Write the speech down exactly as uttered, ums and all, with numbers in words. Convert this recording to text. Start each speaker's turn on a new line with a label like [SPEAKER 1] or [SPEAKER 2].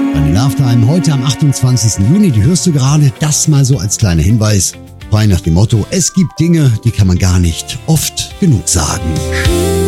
[SPEAKER 1] Eine Love Time heute am achtundzwanzigsten Juni, die hörst du gerade, das mal so als kleiner Hinweis. Frei nach dem Motto, es gibt Dinge, die kann man gar nicht oft genug sagen.